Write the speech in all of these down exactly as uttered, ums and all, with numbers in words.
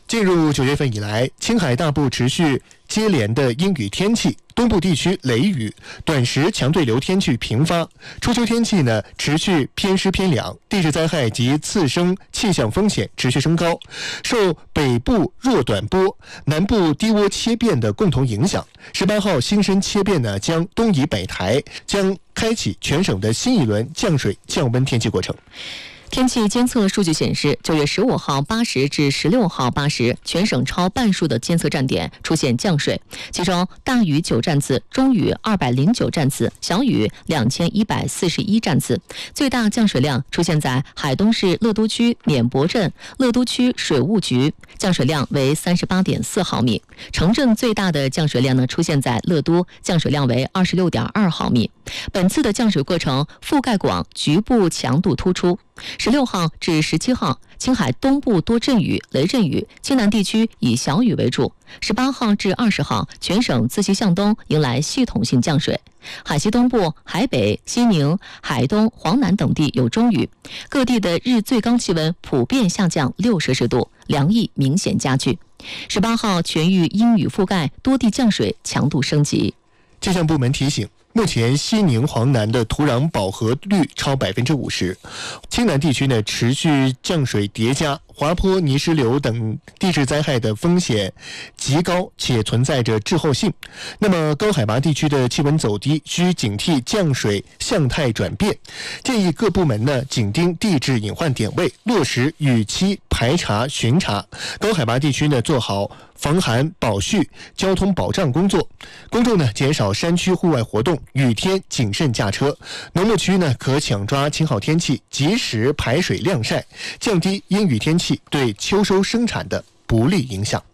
进入九月份以来，青海大部持续接连的阴雨天气，东部地区雷雨，短时强对流天气频发。初秋天气呢持续偏湿偏凉，地质灾害及次生气象风险持续升高。受北部弱短波、南部低涡切变的共同影响，十八号新生切变呢将东移北抬，将开启全省的新一轮降水降温天气过程。 天气监测数据显示，九月十五号八时至十六号八时，全省超半数的监测站点出现降水，其中大雨九站次，中雨二百零九站次，小雨两千一百四十一站次。最大降水量出现在海东市乐都区碾泊镇乐都区水务局，降水量为三十八点四毫米。城镇最大的降水量呢出现在乐都，降水量为二十六点二毫米。本次的降水过程覆盖广，局部强度突出。十六号至十七号，青海东部多阵雨、雷阵雨，青南地区以小雨为主。十八号至二十号，全省自西向东迎来系统性降水，海西东部、海北、西宁、海东、黄南等地有中雨，各地的日最高气温普遍下降六摄氏度，凉意明显加剧。十八号全域阴雨覆盖，多地降水强度升级。 气象部门提醒，目前西宁、黄南的土壤饱和率超百分之五十，青南地区呢持续降水叠加，滑坡、泥石流等地质灾害的风险极高，且存在着滞后性。那么高海拔地区的气温走低，需警惕降水向态转变。建议各部门呢紧盯地质隐患点位，落实雨期排查巡查。高海拔地区呢做好防寒保汛、交通保障工作。公众呢减少山区户外活动，雨天谨慎驾车。农牧区呢可抢抓晴好天气，及时排水晾晒，降低阴雨天气对秋收生产的不利影响。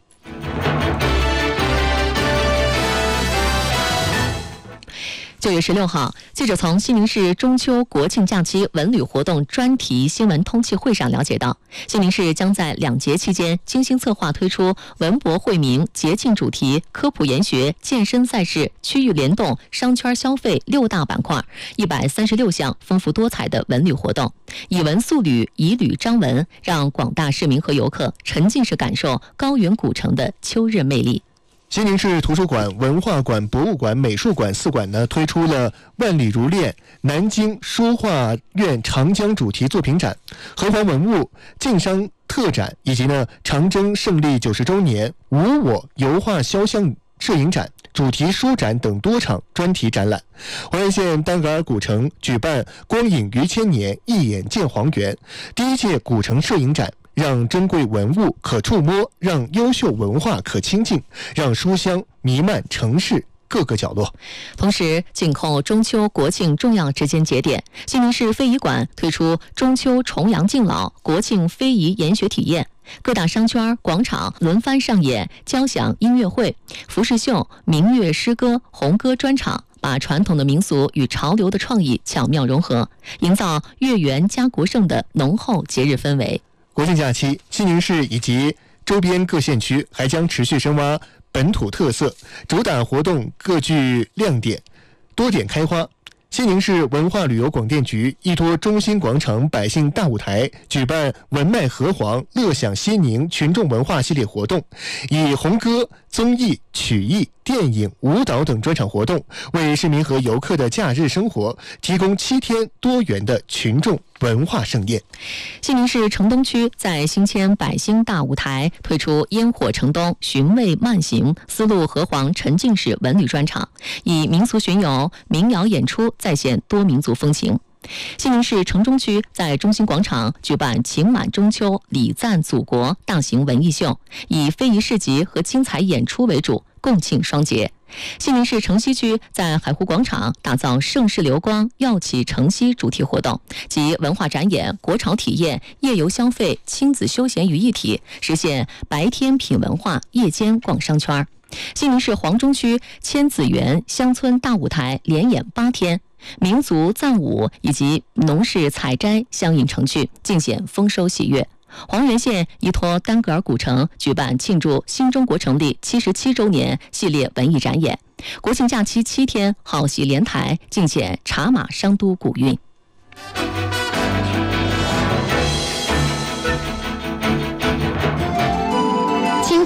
九月十六号，记者从西宁市中秋国庆假期文旅活动专题新闻通气会上了解到，西宁市将在两节期间精心策划推出文博惠民、节庆主题、科普研学、健身赛事、区域联动、商圈消费六大板块，一百三十六项丰富多彩的文旅活动，以文塑旅，以旅张文，让广大市民和游客沉浸式感受高原古城的秋日魅力。 西宁市图书馆、文化馆、博物馆、美术馆四馆呢推出了万里如练南京书画院长江主题作品展、河环文物晋商特展，以及呢长征胜利九十周年无我油画肖像摄影展、主题书展等多场专题展览。黄原县丹格尔古城举办光影余千年，一眼见黄原第一届古城摄影展，让珍贵文物可触摸，让优秀文化可亲近，让书香弥漫城市各个角落。 同时，紧扣中秋国庆重要时间节点，西宁市非遗馆推出中秋重阳敬老、国庆非遗研学体验，各大商圈、广场轮番上演交响音乐会、服饰秀、民乐诗歌、红歌专场，把传统的民俗与潮流的创意巧妙融合，营造月圆加国盛的浓厚节日氛围。 国庆假期，西宁市以及周边各县区还将持续深挖本土特色，主打活动各具亮点，多点开花。西宁市文化旅游广电局依托中心广场百姓大舞台，举办文脉河黄、乐享西宁群众文化系列活动，以红歌、综艺、曲艺、电影、舞蹈等专场活动，为市民和游客的假日生活提供七天多元的群众文化盛宴。 西宁市城东区在新迁百兴大舞台推出烟火城东、寻味慢行、丝路河黄沉浸式文旅专场，以民俗巡游、民谣演出再现多民族风情。西宁市城中区在中心广场举办情满中秋、礼赞祖国大型文艺秀，以非遗市集和精彩演出为主，共庆双节。西宁市城西区在海湖广场打造盛世流光耀起城西主题活动，集文化展演、国潮体验、夜游消费、亲子休闲于一体，实现白天品文化，夜间逛商圈。西宁市黄中区千子园乡村大舞台连演八天，民族赞舞以及农事采摘相映成趣，尽显丰收喜悦。黄原县依托丹格尔古城举办庆祝新中国成立七十七周年系列文艺展演，国庆假期七天好戏连台，尽显茶马商都古韵。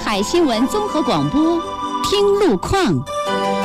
海新闻综合广播，听路况。